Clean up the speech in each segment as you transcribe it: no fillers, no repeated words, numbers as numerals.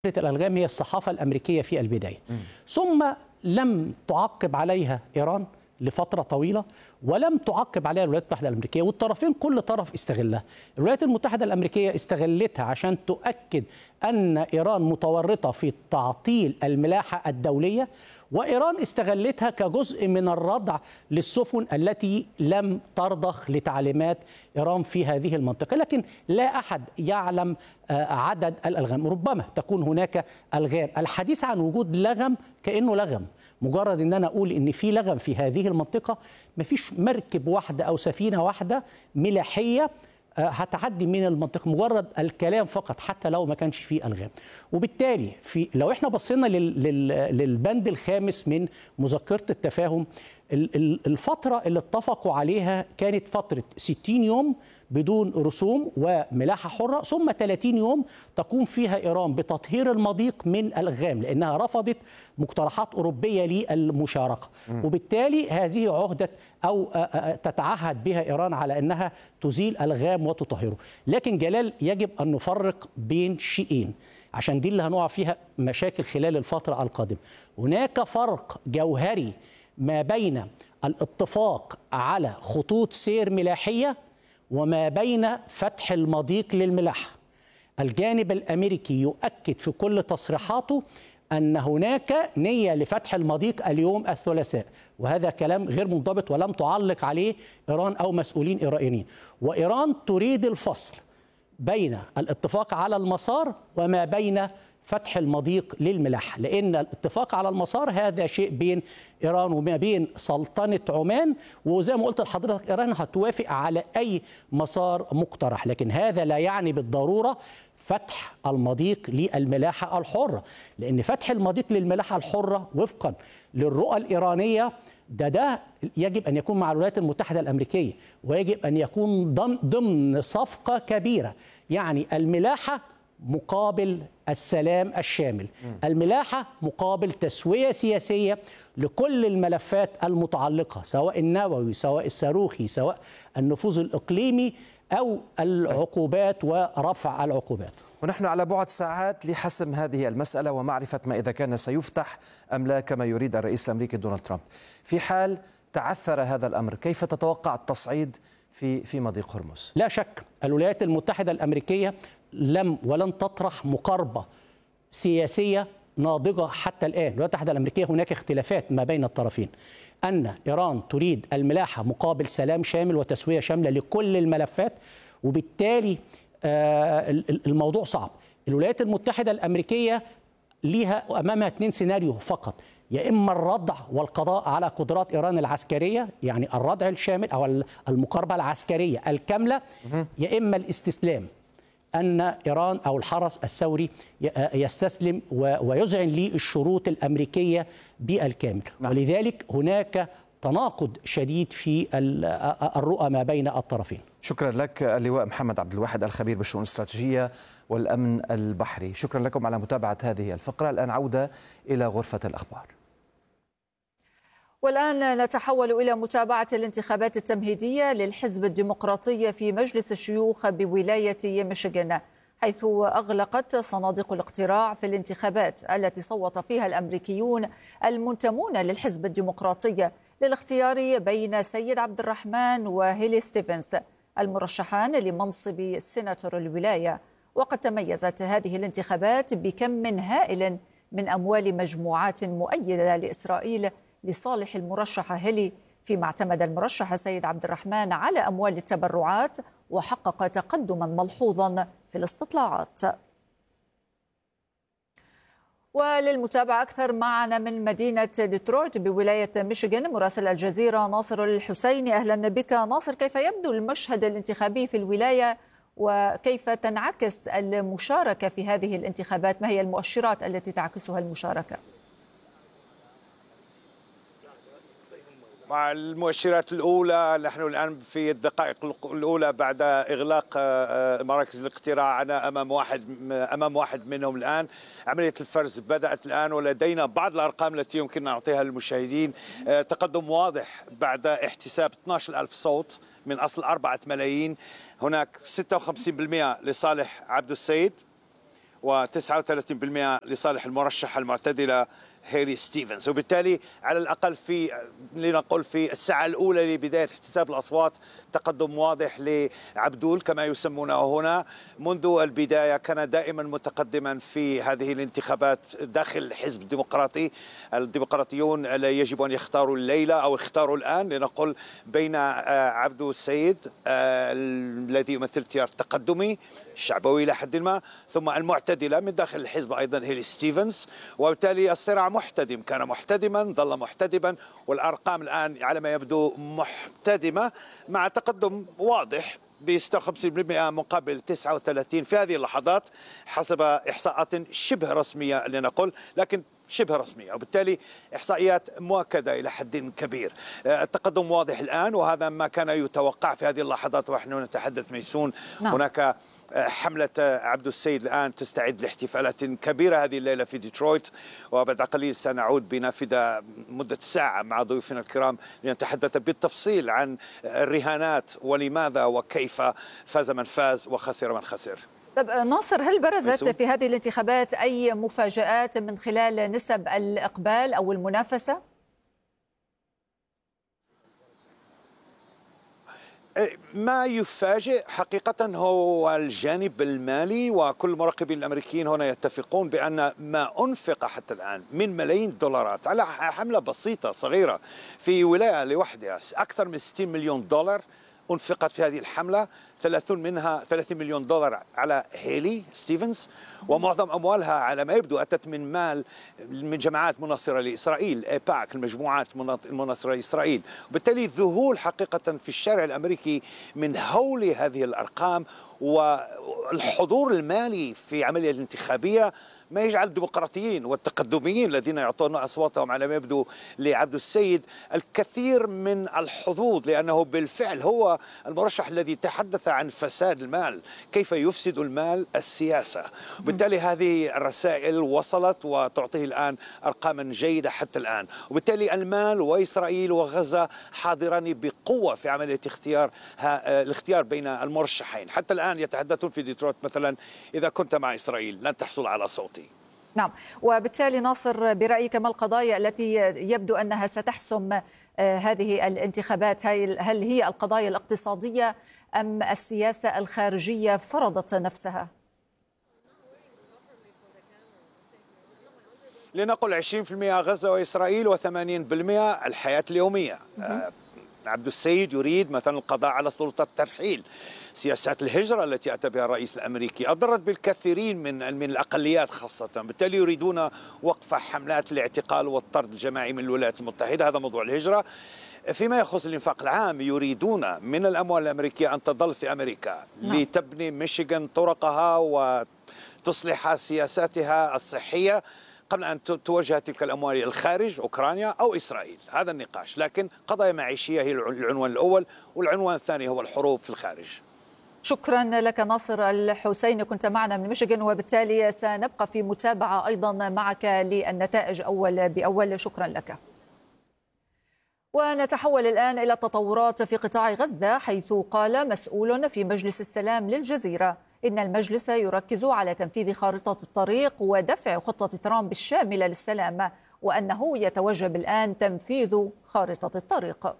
الألغام هي الصحافة الأمريكية في البداية، ثم لم تعقب عليها إيران لفترة طويلة، ولم تعقب عليها الولايات المتحدة الأمريكية، والطرفين كل طرف استغلها. الولايات المتحدة الأمريكية استغلتها عشان تؤكد أن إيران متورطة في تعطيل الملاحة الدولية، وإيران استغلتها كجزء من الردع للسفن التي لم ترضخ لتعليمات إيران في هذه المنطقة. لكن لا أحد يعلم عدد الألغام، ربما تكون هناك ألغام. الحديث عن وجود لغم كأنه لغم، مجرد أن أنا أقول أن في لغم في هذه المنطقة، مفيش مركب واحدة أو سفينة واحدة ملاحية هتعدي من المنطقة، مجرد الكلام فقط حتى لو ما كانش فيه ألغام. وبالتالي لو احنا بصينا للبند الخامس من مذكرة التفاهم، الفترة اللي اتفقوا عليها كانت فترة 60 يوم بدون رسوم وملاحة حرة، ثم 30 يوم تقوم فيها إيران بتطهير المضيق من الألغام، لأنها رفضت مقترحات أوروبية للمشاركة. وبالتالي هذه عهدة أو تتعهد بها إيران على أنها تزيل ألغام وتطهره. لكن جلال، يجب أن نفرق بين شيئين، عشان دي اللي هنقع فيها مشاكل خلال الفترة القادمة. هناك فرق جوهري ما بين الاتفاق على خطوط سير ملاحية وما بين فتح المضيق للملاحة. الجانب الأمريكي يؤكد في كل تصريحاته أن هناك نية لفتح المضيق اليوم الثلاثاء، وهذا كلام غير منضبط ولم تعلق عليه إيران أو مسؤولين إيرانيين. وإيران تريد الفصل بين الاتفاق على المسار وما بين فتح المضيق للملاحة، لأن الاتفاق على المسار هذا شيء بين إيران وما بين سلطنة عمان، وزي ما قلت لحضرتك إيران هتوافق على أي مسار مقترح، لكن هذا لا يعني بالضرورة فتح المضيق للملاحة الحرة، لأن فتح المضيق للملاحة الحرة وفقا للرؤى الإيرانية ده يجب أن يكون مع الولايات المتحدة الأمريكية، ويجب أن يكون ضمن صفقة كبيرة. يعني الملاحة مقابل السلام الشامل، الملاحة مقابل تسوية سياسية لكل الملفات المتعلقة، سواء النووي، سواء الصاروخي، سواء النفوذ الإقليمي أو العقوبات ورفع العقوبات. ونحن على بعد ساعات لحسم هذه المسألة ومعرفة ما إذا كان سيفتح أم لا كما يريد الرئيس الأمريكي دونالد ترامب. في حال تعثر هذا الأمر، كيف تتوقع التصعيد في مضيق هرمز؟ لا شك الولايات المتحدة الأمريكية ولن تطرح مقاربة سياسية ناضجة حتى الآن. الولايات المتحدة الأمريكية هناك اختلافات ما بين الطرفين، أن إيران تريد الملاحة مقابل سلام شامل وتسوية شاملة لكل الملفات، وبالتالي الموضوع صعب. الولايات المتحدة الأمريكية ليها أمامها 2 سيناريو فقط، يا إما الردع والقضاء على قدرات إيران العسكرية، يعني الردع الشامل أو المقاربة العسكرية الكاملة، يا إما الاستسلام، أن إيران أو الحرس الثوري يستسلم ويذعن للشروط الأمريكية بالكامل. ولذلك هناك تناقض شديد في الرؤى ما بين الطرفين. شكرا لك اللواء محمد عبد الواحد، الخبير بالشؤون الاستراتيجية والأمن البحري. شكرا لكم على متابعة هذه الفقرة. الآن عودة إلى غرفة الأخبار. والآن نتحول إلى متابعة الانتخابات التمهيدية للحزب الديمقراطي في مجلس الشيوخ بولاية ميشيغان، حيث أغلقت صناديق الاقتراع في الانتخابات التي صوت فيها الأمريكيون المنتمون للحزب الديمقراطي للاختيار بين سيد عبد الرحمن وهيلي ستيفنز المرشحان لمنصب سيناتور الولاية. وقد تميزت هذه الانتخابات بكم هائل من أموال مجموعات مؤيدة لإسرائيل لصالح المرشحة هيلي، فيما اعتمد المرشح سيد عبد الرحمن على أموال التبرعات وحقق تقدما ملحوظا في الاستطلاعات. وللمتابعة أكثر معنا من مدينة ديترويت بولاية ميشيغان مراسل الجزيرة ناصر الحسيني. أهلا بك ناصر، كيف يبدو المشهد الانتخابي في الولاية وكيف تنعكس المشاركة في هذه الانتخابات؟ ما هي المؤشرات التي تعكسها المشاركة؟ مع المؤشرات الأولى، نحن الآن في الدقائق الأولى بعد إغلاق مراكز الاقتراع. أنا أمام واحد منهم الآن. عملية الفرز بدأت الآن، ولدينا بعض الأرقام التي يمكن نعطيها للمشاهدين. تقدم واضح بعد احتساب 12,000 صوت من أصل 4 ملايين. هناك 56% لصالح عبد السيد، و39% لصالح المرشحة المعتدلة هيلي ستيفنز. وبالتالي على الأقل لنقول في الساعة الأولى لبداية احتساب الأصوات تقدم واضح لعبدول كما يسمونه هنا. منذ البداية كان دائما متقدما في هذه الانتخابات داخل الحزب الديمقراطي. الديمقراطيون لا يجب أن يختاروا الليلة أو اختاروا الآن لنقول بين عبدو السيد الذي يمثل تيار تقدمي شعبوي إلى حد ما، ثم المعتدلة من داخل الحزب أيضا هيلي ستيفنز. وبالتالي الصراع محتدم، كان محتدما ظل محتدما، والأرقام الآن على ما يبدو محتدمة مع تقدم واضح ب 56% مقابل 39 في هذه اللحظات حسب إحصاءات شبه رسمية لنقل، لكن شبه رسمية، وبالتالي إحصائيات مؤكدة إلى حد كبير. التقدم واضح الآن، وهذا ما كان يتوقع في هذه اللحظات ونحن نتحدث ميسون. نعم. هناك حملة عبدو السيد الآن تستعد لاحتفالات كبيرة هذه الليلة في ديترويت، وبعد قليل سنعود بنافذة مدة ساعة مع ضيوفنا الكرام لنتحدث بالتفصيل عن الرهانات ولماذا وكيف فاز من فاز وخسر من خسر. طب ناصر، هل برزت في هذه الانتخابات أي مفاجآت من خلال نسب الإقبال أو المنافسة؟ ما يفاجئ حقيقة هو الجانب المالي، وكل المراقبين الأمريكيين هنا يتفقون بأن ما أنفق حتى الآن من ملايين الدولارات على حملة بسيطة صغيرة في ولاية لوحدها، أكثر من 60 مليون دولار أنفقت في هذه الحملة، 30 مليون دولار على هيلي ستيفنز، ومعظم أموالها على ما يبدو أتت من مال من جماعات مناصرة لإسرائيل، إيباك، المجموعات المناصرة لإسرائيل. وبالتالي ذهول حقيقة في الشارع الأمريكي من هول هذه الأرقام والحضور المالي في عملية الانتخابية ما يجعل الديمقراطيين والتقدميين الذين يعطون أصواتهم على ما يبدو لعبد السيد الكثير من الحظوظ، لأنه بالفعل هو المرشح الذي تحدث عن فساد المال، كيف يفسد المال السياسة. وبالتالي هذه الرسائل وصلت وتعطيه الآن أرقاما جيدة حتى الآن. وبالتالي المال وإسرائيل وغزة حاضران بقوة في عملية الاختيار بين المرشحين. حتى الآن يتحدثون في ديترويت مثلا إذا كنت مع إسرائيل لن تحصل على صوتي. نعم، وبالتالي ناصر برأيك ما القضايا التي يبدو أنها ستحسم هذه الانتخابات؟ هل هي القضايا الاقتصادية أم السياسة الخارجية فرضت نفسها؟ لنقل 20% غزة وإسرائيل و80% الحياة اليومية. عبد السيد يريد مثلا القضاء على سلطة الترحيل، سياسات الهجرة التي أتى بها الرئيس الأمريكي أضرت بالكثيرين من الأقليات خاصة، بالتالي يريدون وقف حملات الاعتقال والطرد الجماعي من الولايات المتحدة. هذا موضوع الهجرة. فيما يخص الانفاق العام يريدون من الأموال الأمريكية أن تظل في أمريكا لتبني ميشيغان طرقها وتصلح سياساتها الصحية قبل أن توجه تلك الأموال إلى الخارج، أوكرانيا أو إسرائيل. هذا النقاش، لكن قضايا معيشية هي العنوان الأول، والعنوان الثاني هو الحروب في الخارج. شكرا لك ناصر الحسيني، كنت معنا من ميشيغان، وبالتالي سنبقى في متابعة أيضا معك للنتائج أول بأول. شكرا لك. ونتحول الآن إلى التطورات في قطاع غزة، حيث قال مسؤول في مجلس السلام للجزيرة إن المجلس يركز على تنفيذ خارطة الطريق ودفع خطة ترامب الشاملة للسلام، وأنه يتوجب الآن تنفيذ خارطة الطريق.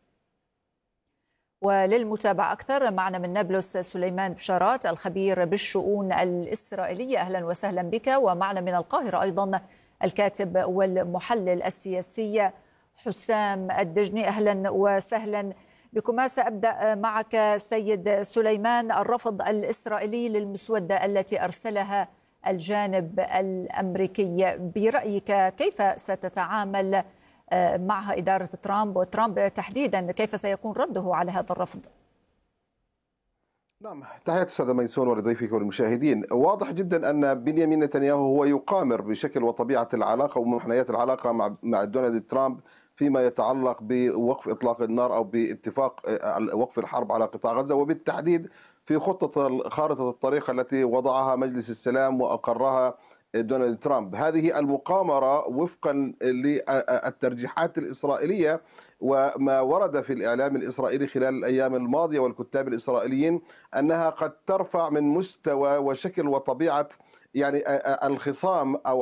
وللمتابعة أكثر معنا من نابلس سليمان بشارات الخبير بالشؤون الإسرائيلية، أهلا وسهلا بك. ومعنا من القاهرة أيضا الكاتب والمحلل السياسي حسام الدجني، أهلا وسهلا بكما. سأبدأ معك سيد سليمان. الرفض الإسرائيلي للمسودة التي أرسلها الجانب الأمريكي، برأيك كيف ستتعامل معها إدارة ترامب، وترامب تحديدا كيف سيكون رده على هذا الرفض؟ نعم، تحياتي أستاذ ميسون ولضيفك والمشاهدين. واضح جدا أن بنيامين نتنياهو هو يقامر بشكل وطبيعة العلاقة ومنحنيات العلاقة مع دونالد ترامب فيما يتعلق بوقف إطلاق النار أو باتفاق وقف الحرب على قطاع غزة، وبالتحديد في خارطة الطريق التي وضعها مجلس السلام وأقرها دونالد ترامب. هذه المقامرة وفقا للترجيحات الإسرائيلية وما ورد في الإعلام الإسرائيلي خلال الأيام الماضية والكتاب الإسرائيليين أنها قد ترفع من مستوى وشكل وطبيعة يعني الخصام أو